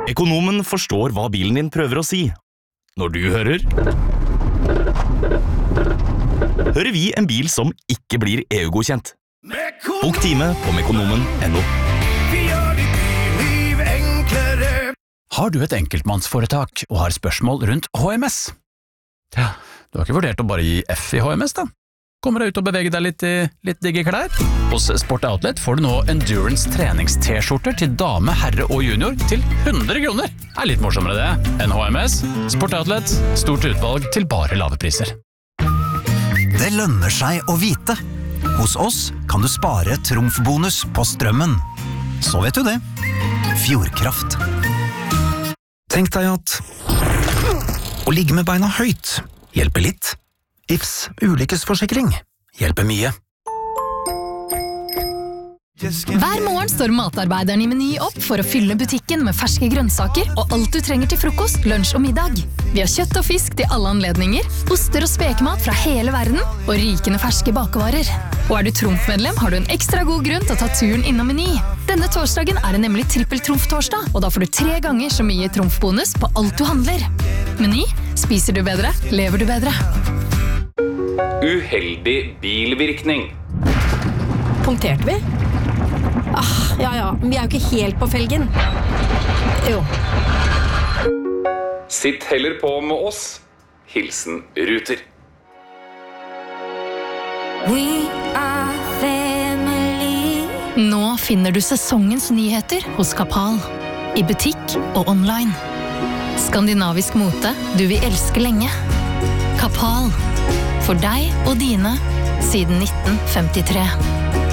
Økonomen forstår hva bilen din prøver å si. Når du hører vi en bil som ikke blir EU-godkjent. Bok time på mekonomen.no. Har du et enkeltmannsforetak og har spørsmål rundt HMS? Ja, du har ikke vurdert å bare gi F i HMS da? Kommer deg ut og bevege deg litt i litt digge klær? Hos Sport Outlet får du nå Endurance trenings-t-skjorter til dame, herre og junior til 100 kroner. Er litt morsommere det enn HMS. Sport Outlet, stort utvalg til bare lave priser. Det lønner seg å vite. Hos oss kan du spare trumfbonus på strømmen. Så vet du det. Fjordkraft. Tenk deg at å ligge med beina høyt hjelper litt. Ifs ulykkesforsikring hjelper mye. Hver morgen står matarbeideren i Meny opp for å fylle butikken med ferske grønnsaker og alt du trenger til frokost, lunsj og middag. Vi har kjøtt og fisk til alle anledninger, oster og spekemat fra hele verden og rikende ferske bakevarer. Og er du Trumf-medlem, har du en ekstra god grunn til å ta turen innom Meny. Denne torsdagen er det nemlig trippel-Trumf-torsdag, og da får du 3 ganger så mye Trumf-bonus på alt du handler. Meny, spiser du bedre, lever du bedre. Uheldig bilvirkning. Punkterte vi? Ja, vi er jo ikke helt på felgen. Jo. Sitt heller på med oss. Hilsen Ruter. We are family. Nå finner du sesongens nyheter hos Kapal. I butikk og online. Skandinavisk mote du vil elske lenge. Kapal. For deg og dine siden 1953.